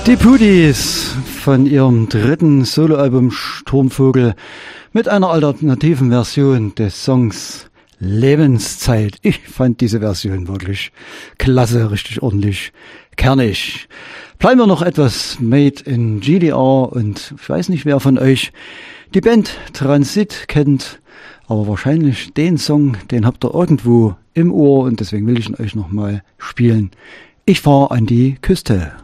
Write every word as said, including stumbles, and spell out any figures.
Die Pudis von ihrem dritten Soloalbum Sturmvogel mit einer alternativen Version des Songs Lebenszeit. Ich fand diese Version wirklich klasse, richtig ordentlich, kernig. Bleiben wir noch etwas made in G D R und ich weiß nicht, wer von euch die Band Transit kennt, aber wahrscheinlich den Song, den habt ihr irgendwo im Ohr und deswegen will ich ihn euch nochmal spielen. Ich fahre an die Küste.